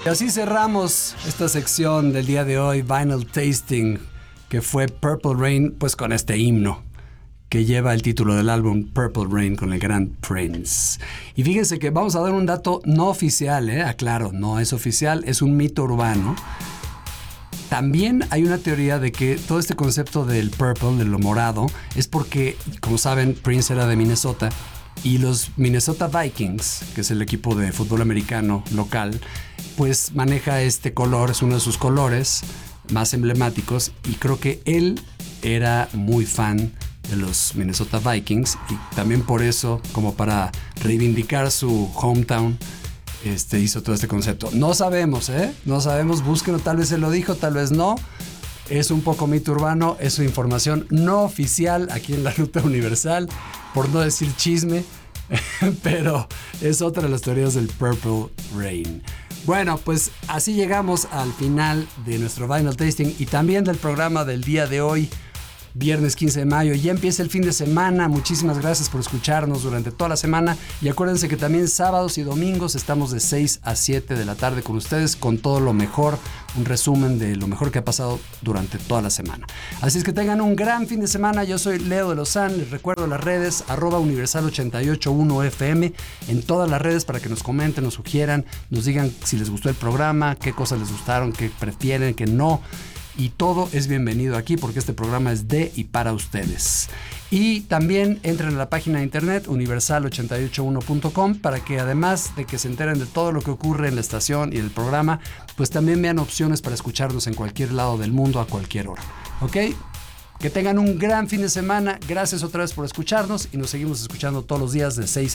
Y así cerramos esta sección del día de hoy, Vinyl Tasting, que fue Purple Rain, pues con este himno que lleva el título del álbum Purple Rain con el gran Prince. Y fíjense que vamos a dar un dato no oficial, aclaro, no es oficial, es un mito urbano. También hay una teoría de que todo este concepto del purple, de lo morado, es porque, como saben, Prince era de Minnesota y los Minnesota Vikings, que es el equipo de fútbol americano local, pues maneja este color, es uno de sus colores más emblemáticos, y creo que él era muy fan de los Minnesota Vikings y también por eso, como para reivindicar su hometown, hizo todo este concepto. No sabemos, no sabemos, búsquenlo, tal vez se lo dijo, tal vez no. Es un poco mito urbano, es su información no oficial aquí en la Ruta Universal, por no decir chisme, pero es otra de las teorías del Purple Rain. Bueno, pues así llegamos al final de nuestro Vinyl Tasting y también del programa del día de hoy, viernes 15 de mayo. Ya empieza el fin de semana. Muchísimas gracias por escucharnos durante toda la semana. Y acuérdense que también sábados y domingos estamos de 6 a 7 de la tarde con ustedes con todo lo mejor, un resumen de lo mejor que ha pasado durante toda la semana. Así es que tengan un gran fin de semana. Yo soy Leo de Lozán. Les recuerdo las redes @universal881fm en todas las redes para que nos comenten, nos sugieran, nos digan si les gustó el programa, qué cosas les gustaron, qué prefieren, qué no. Y todo es bienvenido aquí porque este programa es de y para ustedes. Y también entren a la página de internet universal881.com para que además de que se enteren de todo lo que ocurre en la estación y en el programa, pues también vean opciones para escucharnos en cualquier lado del mundo a cualquier hora. ¿Ok? Que tengan un gran fin de semana. Gracias otra vez por escucharnos y nos seguimos escuchando todos los días de 6